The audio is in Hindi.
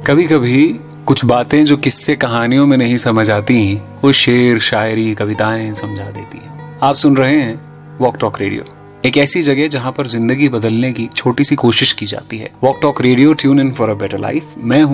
कभी कभी कुछ बातें जो किस्से कहानियों में नहीं समझ आती, वो शेर, शायरी, कविताएं समझा देती हैं। आप सुन रहे हैं वॉक टॉक रेडियो, एक ऐसी जगह जहां पर जिंदगी बदलने की छोटी सी कोशिश की जाती है। Walk talk radio, tune in for a better life. मैं हूं